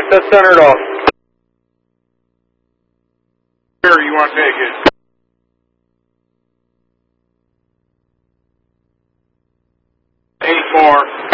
that's centered off. Sure, you want to take it. 8 more.